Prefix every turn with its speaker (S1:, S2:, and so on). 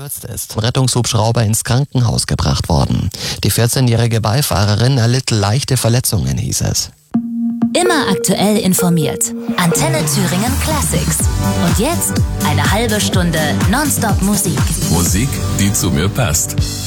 S1: gestürzt ist. Ein Rettungshubschrauber ins Krankenhaus gebracht worden. Die 14-jährige Beifahrerin erlitt leichte Verletzungen, hieß es.
S2: Immer aktuell informiert. Antenne Thüringen Classics. Und jetzt eine halbe Stunde Nonstop Musik.
S3: Musik, die zu mir passt.